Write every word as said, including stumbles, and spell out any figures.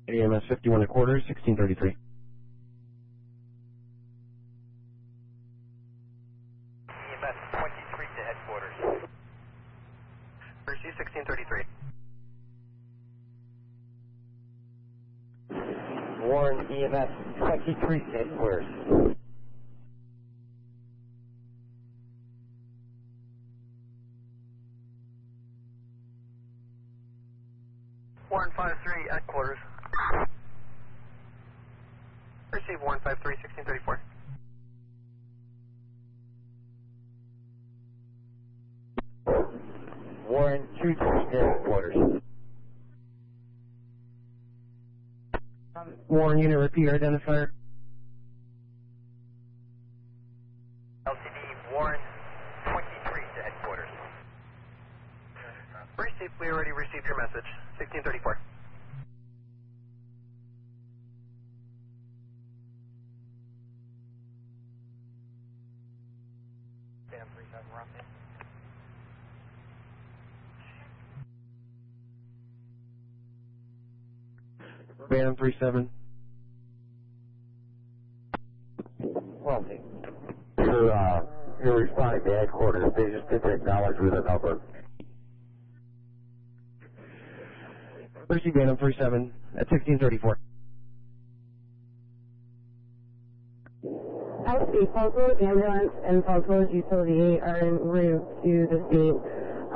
A M S fifty-one and a quarter, sixteen thirty-three. E M S twenty-three to headquarters. Receive sixteen thirty-three. Warren, E M S twenty-three to headquarters. Warren five three at quarters. Receive Warren five three, sixteen thirty-four. Warren two three to headquarters. Warren unit, repeat your identifier. L T D Warren twenty-three to headquarters. Receive, we already received your message. sixteen thirty-four. Damn, three seven, we're on there. Phantom three seven. Well, you're, uh, you're responding to headquarters. They just didn't acknowledge with a number. Receive Phantom three seven at sixteen thirty-four. I see Falls Road ambulance and Falls Road utility are en route to the scene.